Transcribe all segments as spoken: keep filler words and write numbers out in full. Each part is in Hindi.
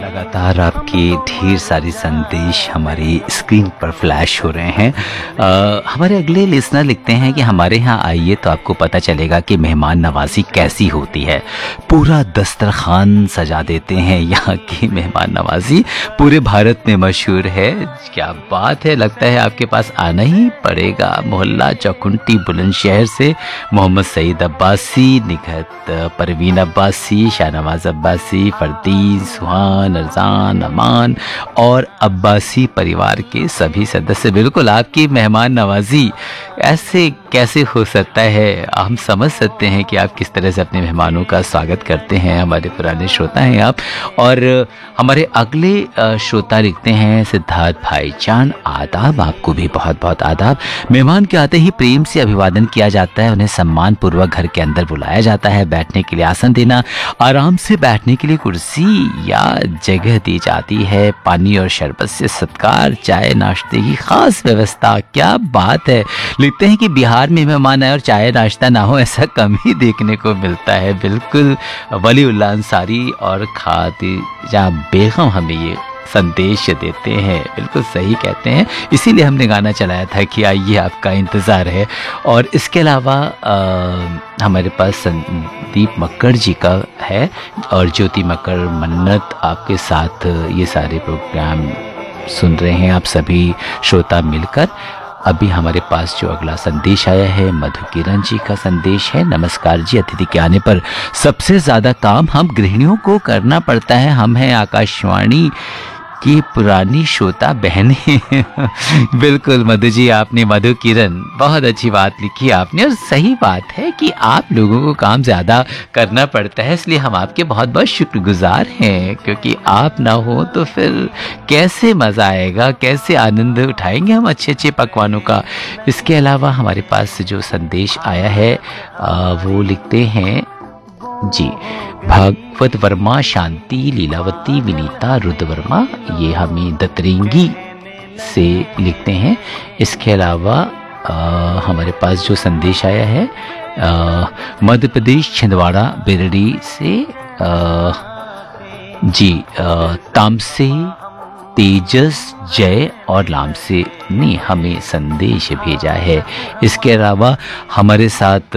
लगातार आपके ढेर सारे संदेश हमारी स्क्रीन पर फ्लैश हो रहे हैं। आ, हमारे अगले लिसनर लिखते हैं कि हमारे यहाँ आइए तो आपको पता चलेगा कि मेहमान नवाजी कैसी होती है। पूरा दस्तरखान सजा देते हैं। यहाँ की मेहमान नवाजी पूरे भारत में मशहूर है। क्या बात है, लगता है आपके पास आना ही पड़ेगा। मोहल्ला चौकुंटी बुलंदशहर से मोहम्मद सईद अब्बासी, निखत परवीन अब्बासी, शाहनवाज अब्बासी, फरदीन, सुहान, अरजान, अमान और अब्बासी परिवार के सभी सदस्य। बिल्कुल आपकी मेहमान नवाजी ऐसे कैसे हो सकता है। हम समझ सकते हैं कि आप किस तरह से अपने मेहमानों का स्वागत करते हैं। हमारे पुराने श्रोता हैं आप। और हमारे अगले श्रोता लिखते हैं सिद्धार्थ भाईजान, आदाब। आपको भी बहुत बहुत आदाब। मेहमान के आते ही प्रेम से अभिवादन किया जाता है। उन्हें सम्मान पूर्वक घर के अंदर बुलाया जाता है। बैठने के लिए आसन देना, आराम से बैठने के लिए कुर्सी या जगह दी जाती है। पानी और शरबत से सत्कार, चाय नाश्ते की खास व्यवस्था। क्या बात है। लिखते हैं कि बिहार में मेहमान आए और चाय नाश्ता ना हो ऐसा कम ही देखने को मिलता है। बिल्कुल वलीउल्लाह अंसारी और खादिजा बेगम हमें ये संदेश देते हैं। बिल्कुल सही कहते हैं, इसीलिए हमने गाना चलाया था कि आइए आपका इंतज़ार है। और इसके अलावा हमारे पास संदीप मक्कड़ जी का है और ज्योति मक्कड़, मन्नत आपके साथ ये सारे प्रोग्राम सुन रहे हैं आप सभी श्रोता मिलकर। अभी हमारे पास जो अगला संदेश आया है मधु किरण जी का संदेश है। नमस्कार जी, अतिथि के आने पर सबसे ज़्यादा काम हम गृहिणियों को करना पड़ता है। हम हैं आकाशवाणी की पुरानी श्रोता बहनें। बिल्कुल मधु जी, आपने मधु किरण बहुत अच्छी बात लिखी आपने। और सही बात है कि आप लोगों को काम ज़्यादा करना पड़ता है, इसलिए हम आपके बहुत बहुत शुक्रगुजार हैं। क्योंकि आप ना हो तो फिर कैसे मज़ा आएगा, कैसे आनंद उठाएंगे हम अच्छे अच्छे पकवानों का। इसके अलावा हमारे पास जो संदेश आया है आ, वो लिखते हैं जी भागवत वर्मा, शांति, लीलावती, विनीता, रुद्र वर्मा, ये हमें दतरेंगी से लिखते हैं। इसके अलावा आ, हमारे पास जो संदेश आया है मध्य प्रदेश छिंदवाड़ा बिरड़ी से आ, जी आ, तामसे, तेजस, जय और लाम से ने हमें संदेश भेजा है। इसके अलावा हमारे साथ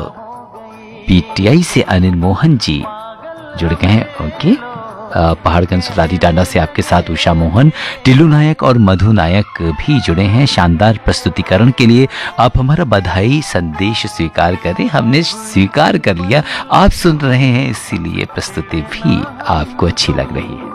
पीटीआई से अनिल मोहन जी जुड़ गए हैं। ओके, पहाड़गंज सुल्तानी टांडा से आपके साथ उषा मोहन, टिल्लू नायक और मधु नायक भी जुड़े हैं। शानदार प्रस्तुतिकरण के लिए आप हमारा बधाई संदेश स्वीकार करें। हमने स्वीकार कर लिया, आप सुन रहे हैं इसीलिए प्रस्तुति भी आपको अच्छी लग रही है।